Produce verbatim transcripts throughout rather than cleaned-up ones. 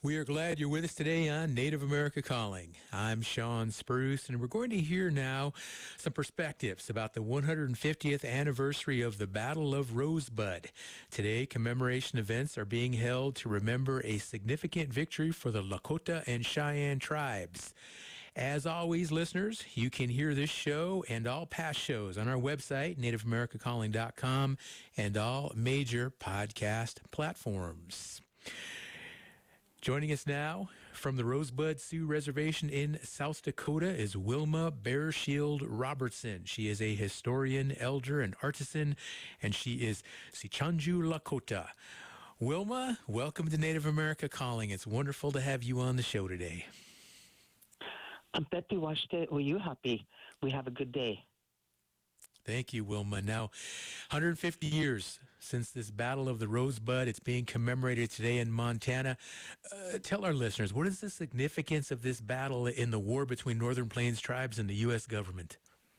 We are glad you're with us today on Native America Calling. I'm Sean Spruce, and we're going to hear now some perspectives about the one hundred fiftieth anniversary of the Battle of Rosebud. Today, commemoration events are being held to remember a significant victory for the Lakota and Cheyenne tribes. As always, listeners, you can hear this show and all past shows on our website, native america calling dot com, and all major podcast platforms. Joining us now from the Rosebud Sioux Reservation in South Dakota is Wilma Bearshield Robertson. She is a historian, elder, and artisan, and she is Sichanju Lakota. Wilma, welcome to Native America Calling. It's wonderful to have you on the show today. I'm Betty Washte. Were you happy? We have a good day. Thank you, Wilma. Now, one hundred fifty years since this Battle of the Rosebud. It's being commemorated today in Montana. Uh, tell our listeners, what is the significance of this battle in the war between Northern Plains tribes and the U S government?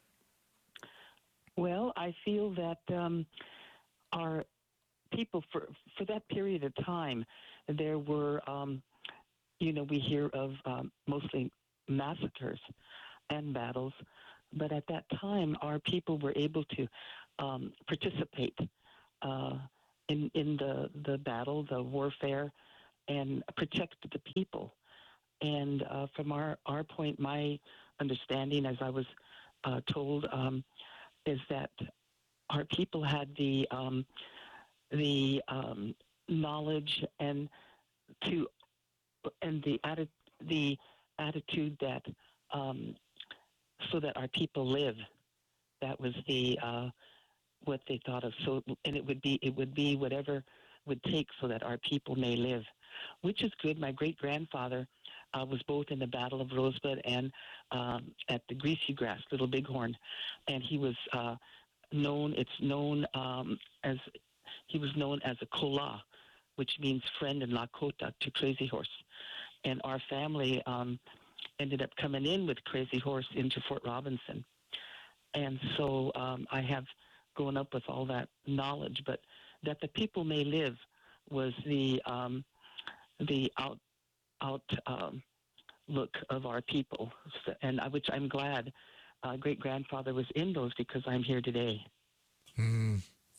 Well, I feel that um, our people, for, for that period of time, there were, um, you know, we hear of um, mostly massacres and battles, but at that time, our people were able to um, participate uh, in in the, the battle, the warfare, and protect the people. And uh, from our, our point, my understanding, as I was uh, told, um, is that our people had the um, the um, knowledge and to and the atti- the attitude that um, so that our people live. That was the uh, what they thought of. So, and it would be it would be whatever would take so that our people may live, which is good. My great grandfather uh, was both in the Battle of Rosebud and um, at the Greasy Grass, Little Bighorn, and he was uh, known. It's known um, as he was known as a Kola, which means friend in Lakota to Crazy Horse, and our family um, ended up coming in with Crazy Horse into Fort Robinson. And so um, I have grown up with all that knowledge, but that the people may live was the um, the out out um, look of our people, and I, which I'm glad uh, great grandfather was in those because I'm here today. Mm.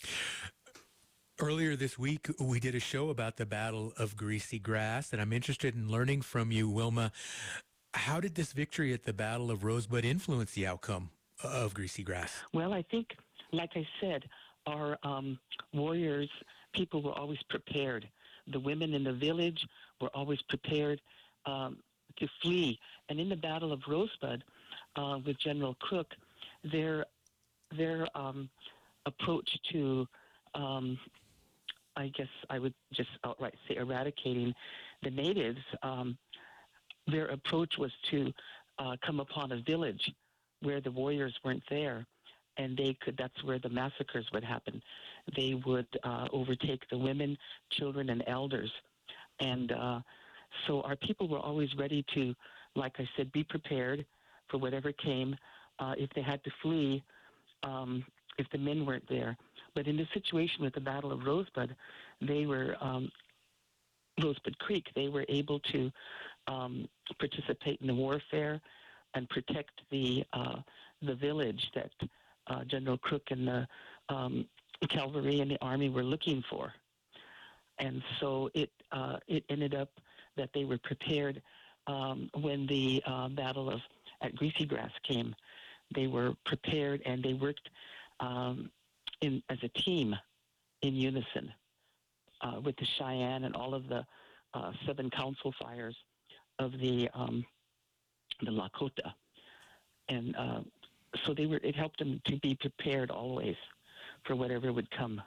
Earlier this week, we did a show about the Battle of Greasy Grass, and I'm interested in learning from you, Wilma. How did this victory at the Battle of Rosebud influence the outcome of Greasy Grass? Well, I think, like I said, our um, warriors, people were always prepared. The women in the village were always prepared um, to flee. And in the Battle of Rosebud, uh, with General Crook, their their um, approach to, um, I guess I would just outright say, eradicating the natives, um, their approach was to uh, come upon a village where the warriors weren't there, and they could. That's where the massacres would happen. They would uh, overtake the women, children, and elders, and uh, so our people were always ready to, like I said, be prepared for whatever came. Uh, if they had to flee, um, if the men weren't there. But in the situation with the Battle of Rosebud, they were um, Rosebud Creek. They were able to um, participate in the warfare and protect the uh, the village that uh, General Crook and the um, cavalry and the army were looking for. And so it uh, it ended up that they were prepared um, when the uh, Battle of at Greasy Grass came. They were prepared and they worked um, in as a team in unison uh, with the Cheyenne and all of the uh, seven council fires of the um, the Lakota. And uh, so they were. It helped them to be prepared always for whatever would come.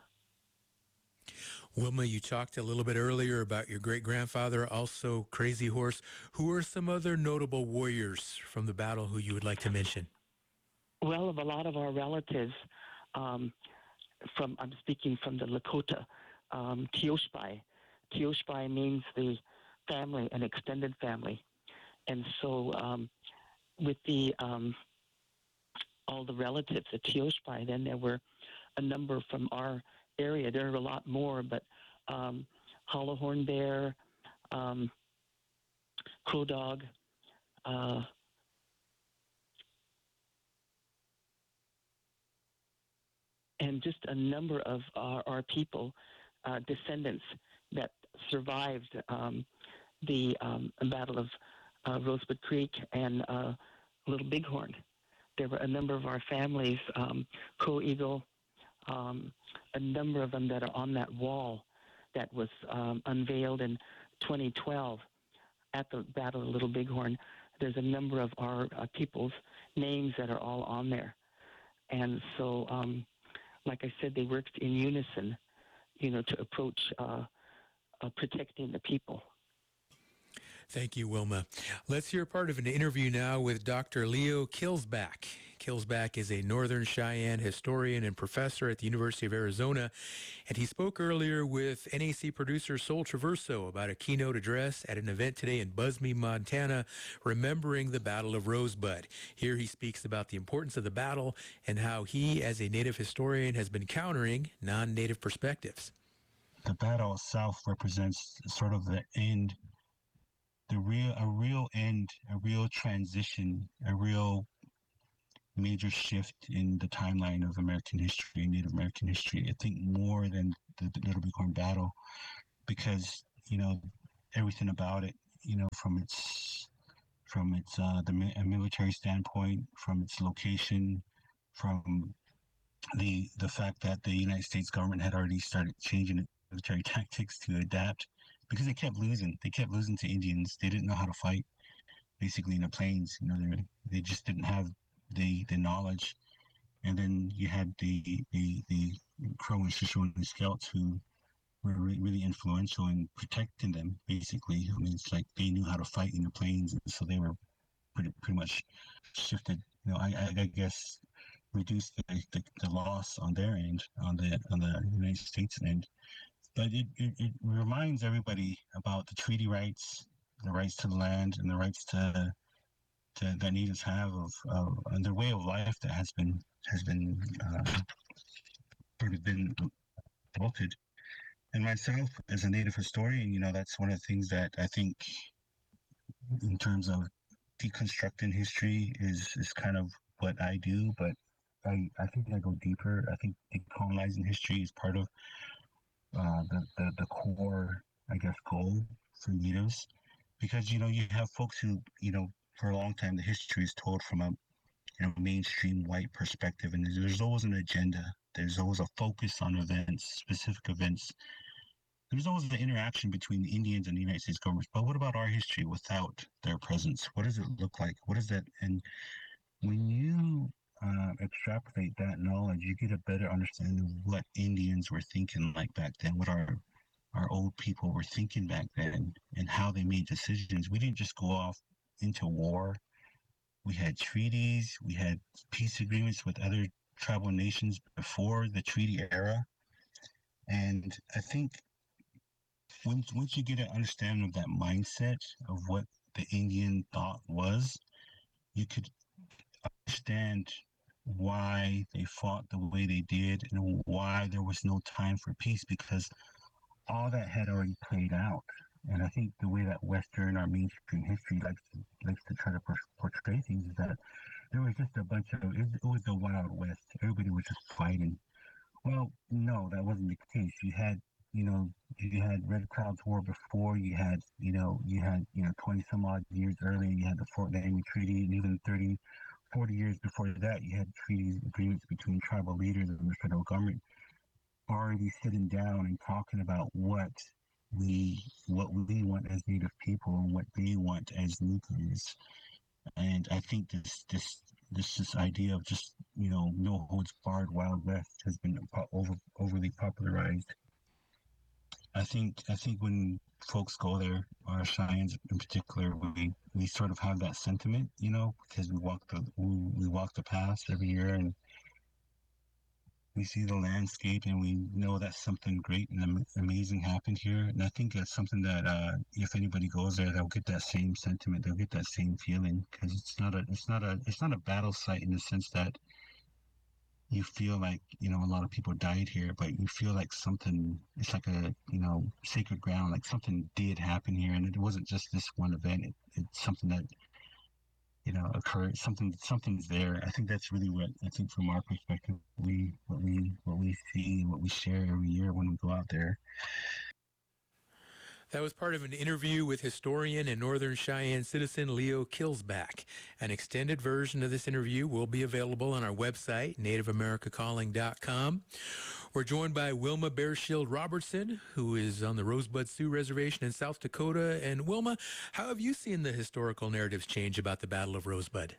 Wilma, you talked a little bit earlier about your great-grandfather, also Crazy Horse. Who are some other notable warriors from the battle who you would like to mention? Well, of a lot of our relatives, um, from I'm speaking from the Lakota, um, Teoshpai. Teoshpai means the family, an extended family. And so um, with the um, all the relatives at Teoshpai, then there were a number from our area. There are a lot more, but um, Hollowhorn Bear, um, Crow Dog, uh, and just a number of our, our people, uh, descendants that survived um, the um, Battle of uh, Rosebud Creek and uh, Little Bighorn. There were a number of our families, um, Crow Eagle, um, a number of them that are on that wall that was um, unveiled in twenty twelve at the Battle of Little Bighorn. There's a number of our uh, people's names that are all on there. And so, um, like I said, they worked in unison, you know, to approach uh, uh, protecting the people. Thank you, Wilma. Let's hear part of an interview now with Doctor Leo Kilsback. Kilsback is a Northern Cheyenne historian and professor at the University of Arizona, and he spoke earlier with N A C producer Sol Traverso about a keynote address at an event today in Busme, Montana, remembering the Battle of Rosebud. Here he speaks about the importance of the battle and how he, as a Native historian, has been countering non-Native perspectives. The battle itself represents sort of the end, the real, a real end, a real transition, a real major shift in the timeline of American history, Native American history. I think more than the, the Little Bighorn battle, because, you know, everything about it, you know, from its, from its, uh, the mi- military standpoint, from its location, from the, the fact that the United States government had already started changing its military tactics to adapt, because they kept losing. They kept losing to Indians. They didn't know how to fight, basically, in the plains. You know, they, they just didn't have the the knowledge. And then you had the the, the Crow and Shoshone scouts who were re- really influential in protecting them, basically. I mean, it's like they knew how to fight in the plains, and so they were pretty pretty much shifted. You know, I, I, I guess reduced the, the, the loss on their end, on the on the United States end. But it, it, it reminds everybody about the treaty rights, the rights to the land, and the rights to, to that natives have of, of and their way of life that has been has been uh, sort of been altered. And myself, as a native historian, you know, that's one of the things that I think, in terms of deconstructing history, is is kind of what I do. But I I think I go deeper. I think decolonizing history is part of uh, the, the the core, I guess, goal for natives, because you know you have folks who, you know, for a long time the history is told from a, you know, mainstream white perspective, and there's, there's always an agenda. There's always a focus on events, specific events. There's always the interaction between the Indians and the United States government. But what about our history without their presence? What does it look like? What is that? And when you uh, extrapolate that knowledge, you get a better understanding of what Indians were thinking like back then, what our our old people were thinking back then, and how they made decisions. We didn't just go off into war. We had treaties, we had peace agreements with other tribal nations before the treaty era. And I think once, once you get an understanding of that mindset of what the Indian thought was, you could understand why they fought the way they did and why there was no time for peace, because all that had already played out. And I think the way that Western or mainstream history likes to, likes to try to portray things is that there was just a bunch of, it, it was the Wild West. Everybody was just fighting. Well, no, that wasn't the case. You had, you know, you had Red Cloud's War before. You had, you know, you had, you know, twenty some odd years earlier, you had the Fort Laramie Treaty, and even thirty, forty years before that, you had treaties, agreements between tribal leaders and the federal government already sitting down and talking about what we what we want as Native people and what they want as newcomers. And I think this this this this idea of just, you know, no holds barred Wild West has been over overly popularized. I think I think when folks go there, our Cheyennes in particular, we we sort of have that sentiment, you know, because we walk the we, we walk the paths every year, and we see the landscape, and we know that something great and am- amazing happened here. And I think that's something that uh, if anybody goes there, they'll get that same sentiment. They'll get that same feeling, because it's not a it's not a it's not a battle site in the sense that you feel like, you know, a lot of people died here, but you feel like something, it's like a, you know, sacred ground, like something did happen here. And it wasn't just this one event. It, it's something that, you know, occurred, something, something's there. I think that's really what, I think from our perspective, we, what we, what we see and what we share every year when we go out there. That was part of an interview with historian and Northern Cheyenne citizen Leo Kilsback. An extended version of this interview will be available on our website, native america calling dot com. We're joined by Wilma Bearshield Robertson, who is on the Rosebud Sioux Reservation in South Dakota. And Wilma, how have you seen the historical narratives change about the Battle of Rosebud?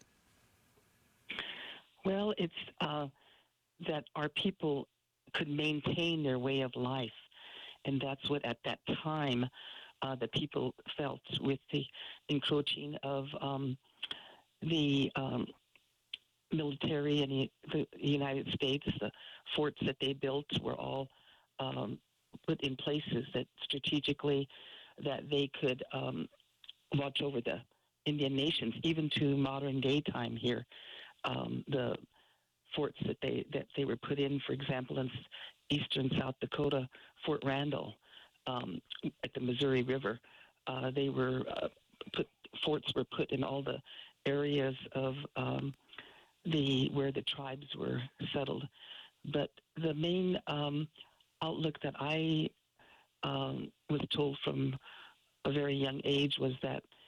Well, it's uh, that our people could maintain their way of life. And that's what, at that time, uh, the people felt with the encroaching of um, the um, military in the, the United States. The forts that they built were all um, put in places that strategically that they could um, watch over the Indian nations, even to modern day time here. Um, the forts that they that they were put in, for example, in eastern South Dakota, Fort Randall, um, at the Missouri River. Uh, they were uh, put forts were put in all the areas of um, the where the tribes were settled. But the main um, outlook that I um, was told from a very young age was that